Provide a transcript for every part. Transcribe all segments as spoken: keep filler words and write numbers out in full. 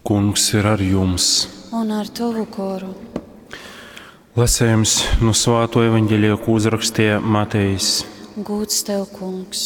Kungs ir ar jums. Un ar tavu koru. Lasējums no Svēto evaņģēlija, ko uzrakstīja Matejs. Gūts tev, Kungs.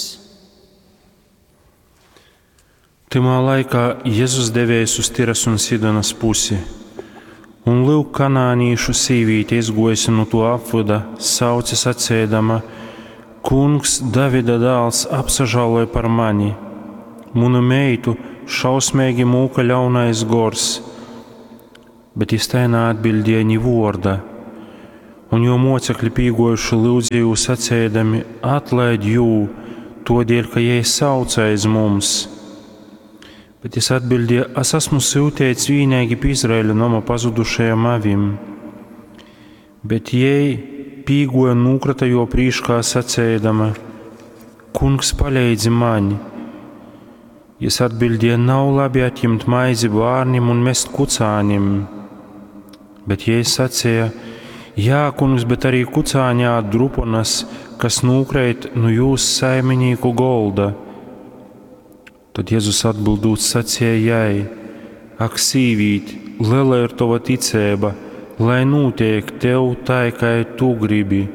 Timā laikā Jēzus devējis uz Tiras un Sidonas pusi, un lūk, kanānīšu sīvīte izgojusi no to apvada, sauca sacēdama: Kungs, Davida dēls, apsažāloja par mani. Munu meitu šausmīgi mūka ļaunais gors, bet iztainā atbildēja ni vārda. Un jo mocekļi pīgojuši lūdzīju sacēdami: atlaid jū, todēļ, ka jai sauca aiz mums. Bet es atbildēju: es esmu sūtēts vienīgi pie Izraēļa nama pazudušajām avim. Bet jai pīgoja nūkrata jo prīškā sacēdama: Kungs, palīdzi mani. Es atbildēju: nav labi atņemt maizi bērniem un mest kucānim. Bet jai sacēja: jā, kungs, bet arī kucāņā druponas, kas nūkreit no jūsu saimnieku golda. Tad Jēzus atbildot sacēja jai: ak, sīvīt, liela ir tava ticība, lai notiek tev tā, kā tu gribi.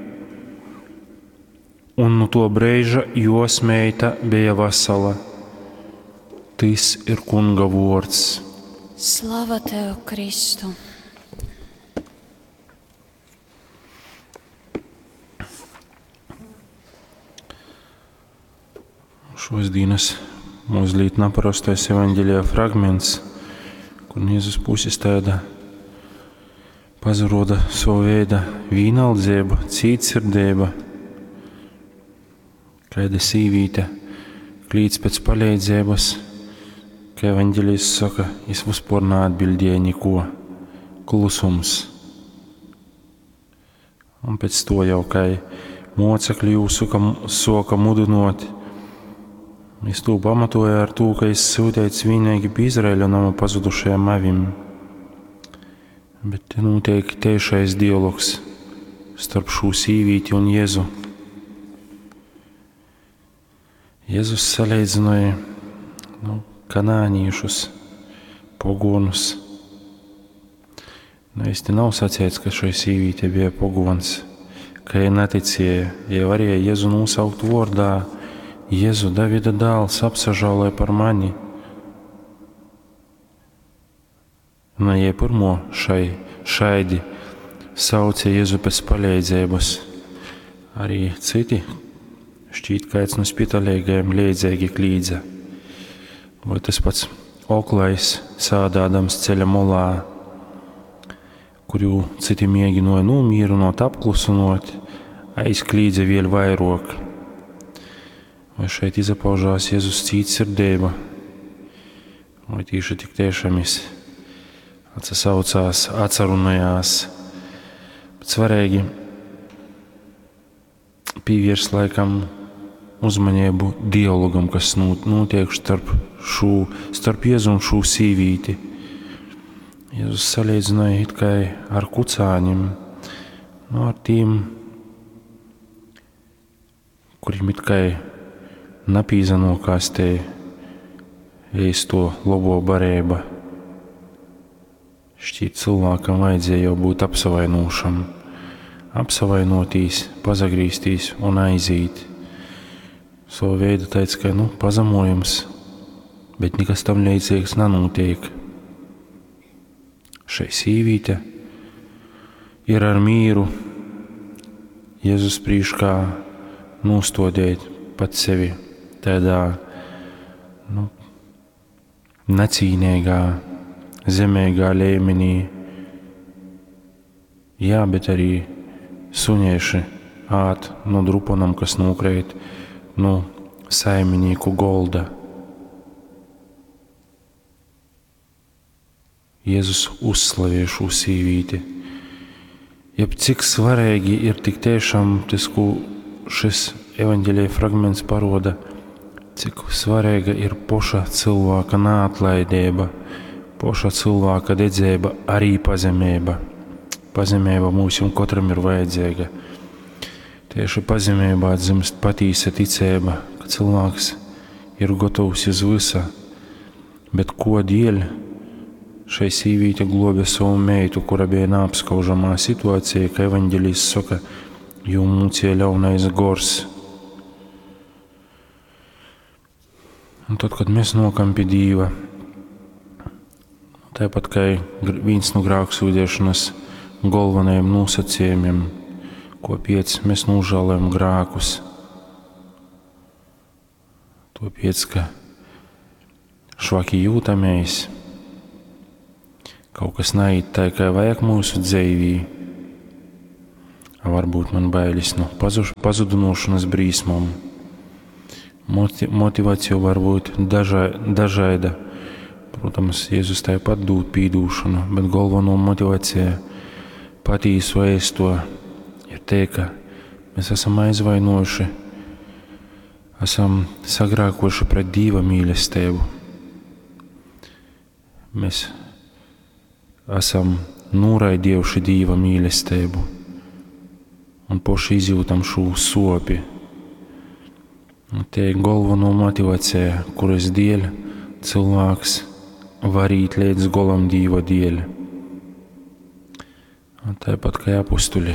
Un no to brīža jos meita bija vesela. Tas ir Kunga vārds. Slava tev, Kristu! Šos dienas mazliet neparastais evaņģēlijā fragments, kur Jēzus puses tāda pazaroda savu veidu vīnaldzība, cītsirdība, kāda sīvīte klīdz pēc palīdzības, kā evaņģēlijs saka, es vispār neatbildēju neko, klusums. Un pēc to jau, kā mocekļi jūs soka mudinot, es to pamatoju ar to, ka es sūtēts vienīgi pie Izraēļa nama pazudušajām avim. Bet te notiek tiešais dialogs starp šo sīvīti un Jēzu. Jēzus salīdzināja nu, kanāniešus, pogonus. Nu, es te nav sacīts, ka šai sīvīte bija pogons, ka viņa neticēja, ja varēja Jēzu nosaukt vārdā: Jēzu, Davida dēls, apsažāloja par mani. Un ja pirmo šai šaidi sauca Jēzu pēc palīdzības, arī citi šķīt kāds no spitalīgajiem līdzīgi klīdza. Vai tas pats oklais sādādams ceļa molā, kuru citi mēģināja nomīrinot, apklusinot, aizklīdza vēl vairāk. Vai šeit izpaužās Jēzus cītsirdība, vai tieši tik tiešām es atsaucās, atcerunājās. Bet svarīgi pievērst laikam uzmanību dialogam, kas notiek starp, šo, starp Jēzu un šo sīvīti. Jēzus salīdzināja it kā ar kucāņiem, no ar tiem, kuriem it kā napīzano kastē ēst to labo barību. Šķiet, cilvēkam vajadzēja jau būt apsavainošam, apsavainotīs, pazagrīstīs un aizīt. Savu veidu teica, ka nu, pazemojums, bet nekas tam līdzīgs nenotiek. Šai sīvīte ir ar mīru Jēzus prīškā nostādīt pats sevi tādā nu, necīnīgā, zemīgā līmenī. Jā, bet arī suņieši āt no druponam, kas nokrīt no saimnieku golda. Jēzus uzslavē šo sīvīti. Jeb cik svarīgi ir tik tiešām tas, ko šis evaņģēlija fragments paroda, cik svarīga ir poša cilvēka neatlaidība, poša cilvēka dedzība, arī pazemība. Pazemība mums katram ir vajadzīga. Tieši pazemībā dzimst patīsa ticība, ka cilvēks ir gatavs uz visa, bet ko dēļ Šai sīvīte globja savu meitu, kura bija neapskaužamā situācijā, ka evaņģelis saka, jū mūcie ļaunais gors. Un tad, kad mēs nokam pie Dīva, tāpat kā viens no grāksūdiešanas galvenajiem nosacījumiem, ko piec mēs nožēlojam grākus. To piec, ka švaki jūtamies, kaut kas naiet tā, kā vajag mūsu dzīvī. Varbūt man bailis no pazudinošanas brīsmām. Moti, motivācija var būt daža, dažaida. Protams, Jēzus tāpat dod pīdūšanu, bet galveno motivācija patīsu ēsto ir te, ka mēs esam aizvainojuši, esam sagrākojuši pret Dieva mīlestību. Mēs esam noraidījuši Dieva mīlestību un poši izjūtam šo sopi. Un te ir galveno motivācija, kuras dēļ cilvēks var īt līdz golam Dieva dēļ. Un tāpat kā apustuļi,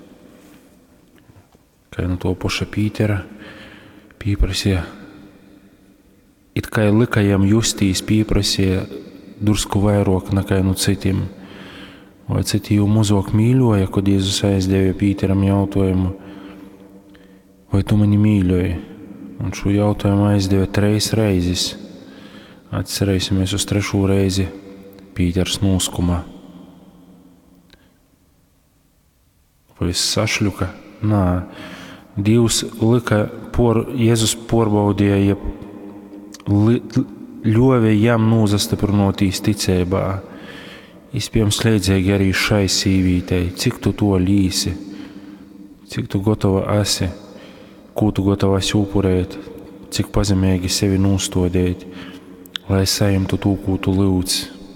kā no to poša Pītera pīprasīja, it kā likajam justīs pīprasīja drusku vairāk nekā no citiem. Vai citi jau mazāk mīļoja, kad Jēzus aizdeva Pīteram jautājumu, vai tu mani mīļoji? Un šo jautājumu aizdeva treis reizes. Atcerēsimies uz trešo reizi Pīters noskuma. Vai es sašļuka? Nā. Dievs lika, por, Jēzus porbaudīja, ja li, ļovi jam nozastiprinotīs ticībā. Iespējams slēdzēgi arī šai sīvītei. Cik tu to līsi? Cik tu gatava esi? Ko tu gatava esi upurēt? Cik pazemīgi sevi nūstodēt, lai saimtu to, ko tu lūdz?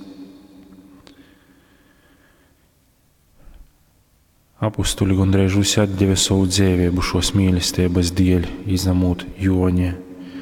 Apustuļi gandrīz visi atdeva savu dzīvību šos mīlestības dēļ, izņemot Joņa.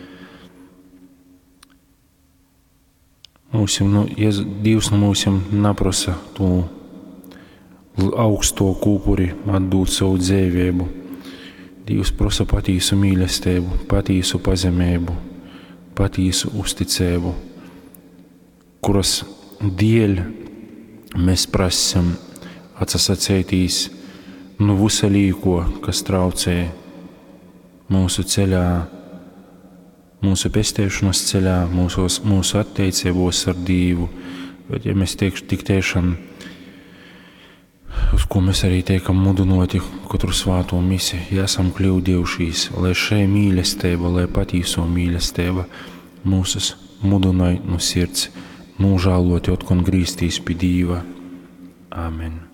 Mūsim, nu, Dievs no mūsim naprasa to augsto kūpuri atdūt savu dzīvību. Dievs prasa patīsu mīlestību, patīsu pazemību, patīsu uzticību, kuras dēļ mēs prasam atsasacētīs no visa līko, kas traucē mūsu ceļā, mūsu pestēšanas ceļā, mūsu, mūsu attiecībos ar Dievu. Bet ja mēs tiek, tik tiešām, uz ko mēs arī tiekam mudinoti katru svāto misi, ja esam kļūdījušies, lai šai mīlestība, lai patīso mīlestība mūsus mudinai no sirds, nožēloti otkon grīstīs pie Dieva. Āmen.